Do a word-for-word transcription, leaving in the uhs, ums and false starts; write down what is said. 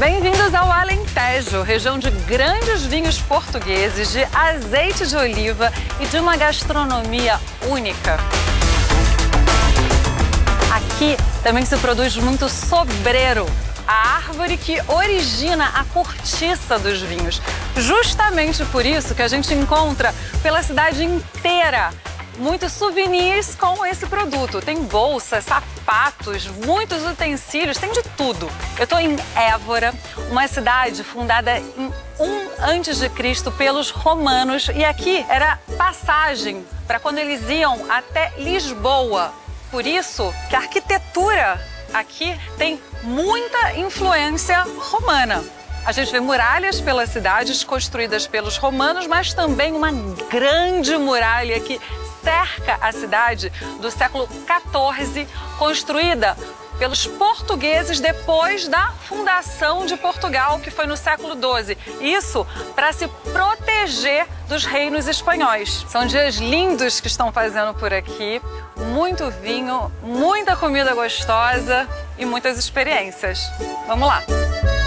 Bem-vindos ao Alentejo, região de grandes vinhos portugueses, de azeite de oliva e de uma gastronomia única. Aqui também se produz muito sobreiro, a árvore que origina a cortiça dos vinhos. Justamente por isso que a gente encontra pela cidade inteira muitos souvenirs com esse produto. Tem bolsas, sapatos, muitos utensílios, tem de tudo. Eu estou em Évora, uma cidade fundada em um antes de Cristo pelos romanos, e aqui era passagem para quando eles iam até Lisboa. Por isso que a arquitetura aqui tem muita influência romana. A gente vê muralhas pelas cidades construídas pelos romanos, mas também uma grande muralha que cerca a cidade do século quatorze, construída pelos portugueses depois da fundação de Portugal, que foi no século doze. Isso para se proteger dos reinos espanhóis. São dias lindos que estão fazendo por aqui, muito vinho, muita comida gostosa e muitas experiências. Vamos lá!